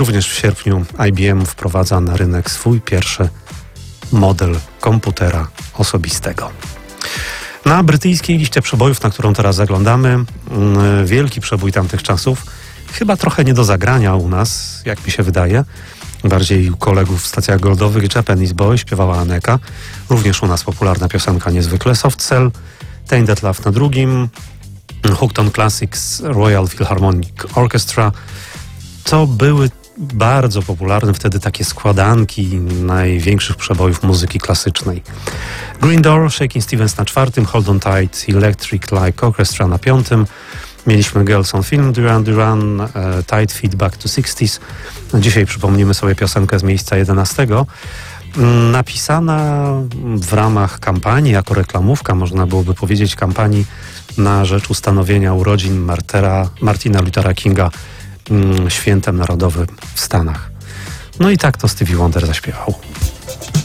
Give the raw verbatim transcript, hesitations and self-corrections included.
również w sierpniu I B M wprowadza na rynek swój pierwszy model komputera osobistego. Na brytyjskiej liście przebojów, na którą teraz zaglądamy, wielki przebój tamtych czasów, chyba trochę nie do zagrania u nas, jak mi się wydaje. Bardziej u kolegów w stacjach goldowych. Japanese Boy śpiewała Aneka. Również u nas popularna piosenka niezwykle. Soft Cell, Tainted Love na drugim. Hooked on Classics, Royal Philharmonic Orchestra. To były bardzo popularne wtedy takie składanki największych przebojów muzyki klasycznej. Green Door, Shakin' Stevens na czwartym, Hold on Tight, Electric Light Orchestra na piątym. Mieliśmy Girls on Film, Duran Duran, e, Tight Feet Back to sixties. Dzisiaj przypomnimy sobie piosenkę z miejsca jedenastego. Napisana w ramach kampanii, jako reklamówka, można byłoby powiedzieć, kampanii na rzecz ustanowienia urodzin Martera, Martina Luthera Kinga mm, świętem narodowym w Stanach. No i tak to Stevie Wonder zaśpiewał.